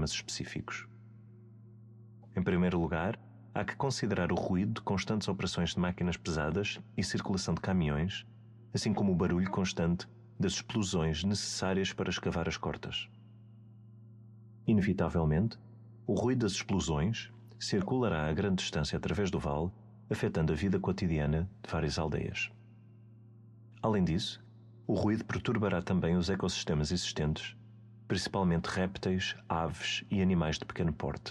problemas específicos. Em primeiro lugar, há que considerar o ruído de constantes operações de máquinas pesadas e circulação de caminhões, assim como o barulho constante das explosões necessárias para escavar as cortas. Inevitavelmente, o ruído das explosões circulará a grande distância através do vale, afetando a vida cotidiana de várias aldeias. Além disso, o ruído perturbará também os ecossistemas existentes, principalmente répteis, aves e animais de pequeno porte.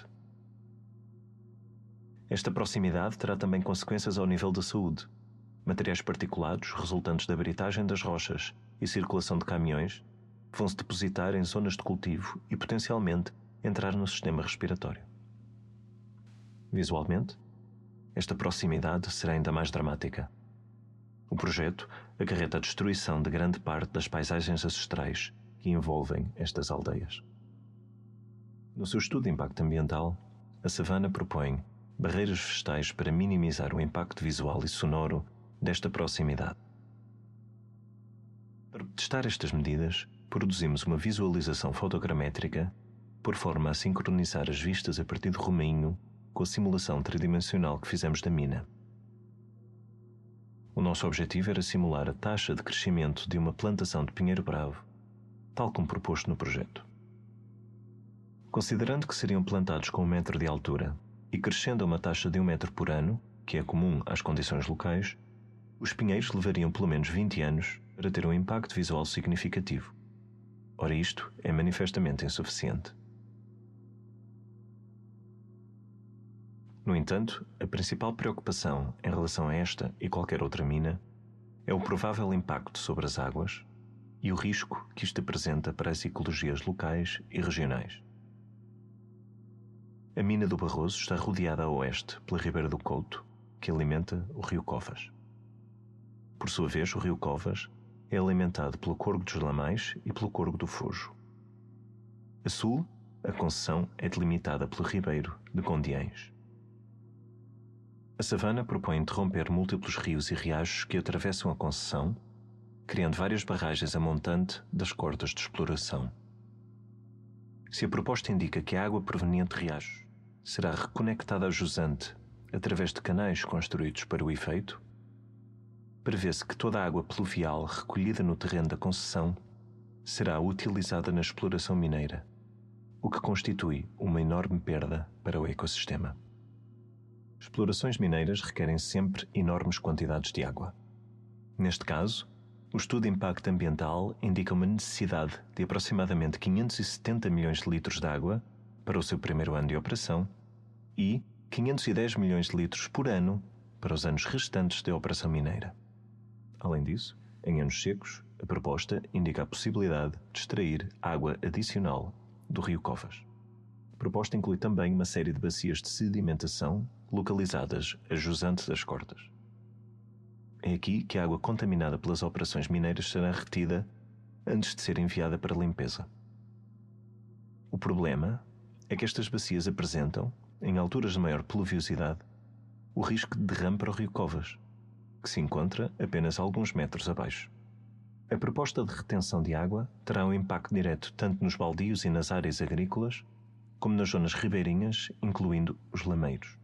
Esta proximidade terá também consequências ao nível da saúde. Materiais particulados resultantes da britagem das rochas e circulação de caminhões vão se depositar em zonas de cultivo e potencialmente entrar no sistema respiratório. Visualmente, esta proximidade será ainda mais dramática. O projeto acarreta a destruição de grande parte das paisagens ancestrais que envolvem estas aldeias. No seu estudo de impacto ambiental, a Savannah propõe barreiras vegetais para minimizar o impacto visual e sonoro desta proximidade. Para testar estas medidas, produzimos uma visualização fotogramétrica por forma a sincronizar as vistas a partir de Romainho com a simulação tridimensional que fizemos da mina. O nosso objetivo era simular a taxa de crescimento de uma plantação de pinheiro bravo, tal como proposto no projeto. Considerando que seriam plantados com 1 metro de altura e crescendo a uma taxa de 1 metro por ano, que é comum às condições locais, os pinheiros levariam pelo menos 20 anos para ter um impacto visual significativo. Ora, isto é manifestamente insuficiente. No entanto, a principal preocupação em relação a esta e qualquer outra mina é o provável impacto sobre as águas e o risco que isto apresenta para as ecologias locais e regionais. A mina do Barroso está rodeada a oeste pela Ribeira do Couto, que alimenta o rio Covas. Por sua vez, o rio Covas é alimentado pelo Corgo dos Lamais e pelo Corgo do Fojo. A sul, a concessão é delimitada pelo Ribeiro de Gondiães. A Savannah propõe interromper múltiplos rios e riachos que atravessam a concessão, criando várias barragens a montante das cortas de exploração. Se a proposta indica que a água proveniente de riachos será reconectada a jusante através de canais construídos para o efeito, prevê-se que toda a água pluvial recolhida no terreno da concessão será utilizada na exploração mineira, o que constitui uma enorme perda para o ecossistema. Explorações mineiras requerem sempre enormes quantidades de água. Neste caso, o estudo de impacto ambiental indica uma necessidade de aproximadamente 570 milhões de litros de água para o seu primeiro ano de operação e 510 milhões de litros por ano para os anos restantes de operação mineira. Além disso, em anos secos, a proposta indica a possibilidade de extrair água adicional do rio Covas. A proposta inclui também uma série de bacias de sedimentação localizadas a jusante das cortas. É aqui que a água contaminada pelas operações mineiras será retida antes de ser enviada para limpeza. O problema é que estas bacias apresentam, em alturas de maior pluviosidade, o risco de derrame para o rio Covas, que se encontra apenas alguns metros abaixo. A proposta de retenção de água terá um impacto direto tanto nos baldios e nas áreas agrícolas, como nas zonas ribeirinhas, incluindo os lameiros.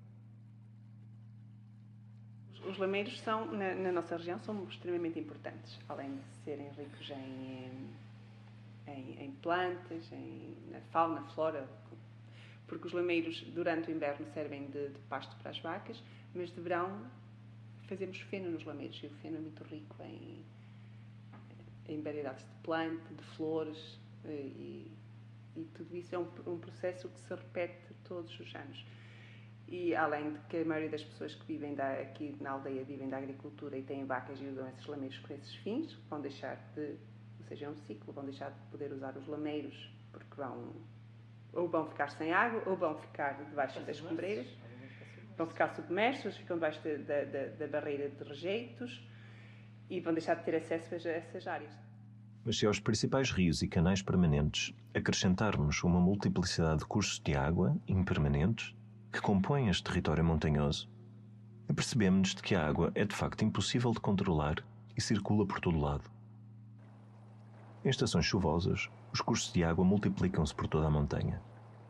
Os lameiros são, na nossa região, são extremamente importantes, além de serem ricos em plantas, na fauna, flora, porque os lameiros durante o inverno servem de pasto para as vacas, mas de verão fazemos feno nos lameiros, e o feno é muito rico em variedades de planta, de flores, e tudo isso é um processo que se repete todos os anos. E além de que a maioria das pessoas que vivem aqui na aldeia vivem da agricultura e têm vacas e usam esses lameiros com esses fins, vão deixar de, ou seja, é um ciclo, vão deixar de poder usar os lameiros porque vão ficar sem água ou vão ficar debaixo das escombreiras, vão ficar submersos, ficam debaixo da barreira de rejeitos e vão deixar de ter acesso a essas áreas. Mas se aos principais rios e canais permanentes acrescentarmos uma multiplicidade de cursos de água impermanentes que compõem este território montanhoso, apercebemos-nos de que a água é de facto impossível de controlar e circula por todo lado. Em estações chuvosas, os cursos de água multiplicam-se por toda a montanha.